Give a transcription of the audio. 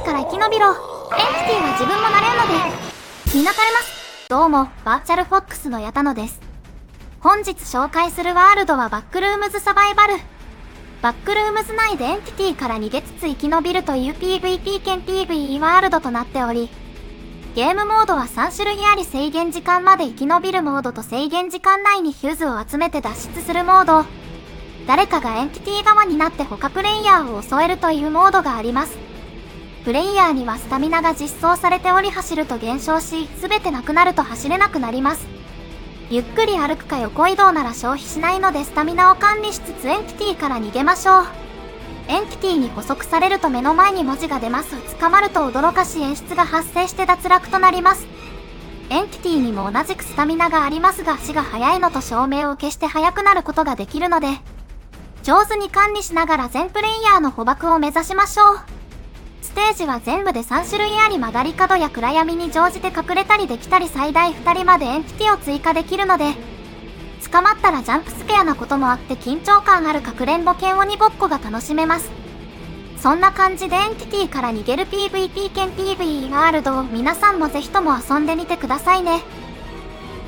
から生き延びろ。エンティティは自分もなれるので。みなかれます。どうも、バーチャルフォックスの矢田野です。本日紹介するワールドはバックルームズサバイバル。バックルームズ内でエンティティから逃げつつ生き延びるという PVP 兼 PVE ワールドとなっており、ゲームモードは3種類あり、制限時間まで生き延びるモードと制限時間内にフューズを集めて脱出するモード。誰かがエンティティ側になって他プレイヤーを襲えるというモードがあります。プレイヤーにはスタミナが実装されており、走ると減少し、すべてなくなると走れなくなります。ゆっくり歩くか横移動なら消費しないので、スタミナを管理しつつエンティティから逃げましょう。エンティティに捕捉されると目の前に文字が出ます。捕まると驚かし演出が発生して脱落となります。エンティティにも同じくスタミナがありますが、足が速いのと照明を消して速くなることができるので、上手に管理しながら全プレイヤーの捕獲を目指しましょう。ステージは全部で3種類あり、曲がり角や暗闇に乗じて隠れたりできたり、最大2人までエンティティを追加できるので、捕まったらジャンプスケアなこともあって緊張感あるかくれんぼ犬鬼ごっこが楽しめます。そんな感じでエンティティから逃げる PVP 兼 PVE ワールドを皆さんもぜひとも遊んでみてくださいね。